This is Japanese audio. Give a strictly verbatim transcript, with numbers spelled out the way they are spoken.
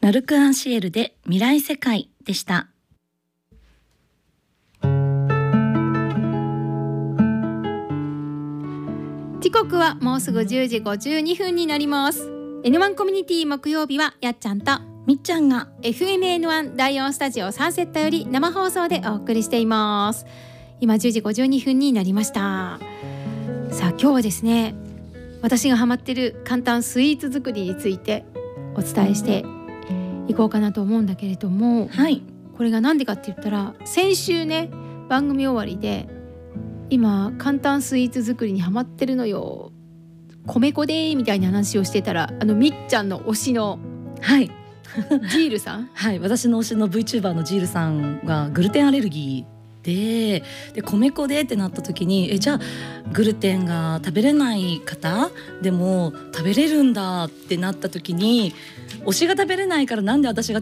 ナルクアンシエルで未来世界でした。 時刻はもうすぐじゅうじごじゅうにふんになります。 エヌワン コミュニティ木曜日はやっちゃんとみっちゃんがエフエムエヌワン だいよんスタジオサンセットより生放送でお送りしています。今じゅうじごじゅうにふんになりました。さあ今日はですね、私がハマってる簡単スイーツ作りについてお伝えしていこうかなと思うんだけれども、 はい、 これがなんでかって言ったら、先週ね番組終わりで今簡単スイーツ作りにハマってるのよ、米粉でーみたいな話をしてたら、あのみっちゃんの推しのはいジールさんはい、私の推しの VTuber のジールさんがグルテンアレルギーで、で米粉でってなった時に、えじゃあグルテンが食べれない方でも食べれるんだってなった時に、推しが食べれないからなんで私が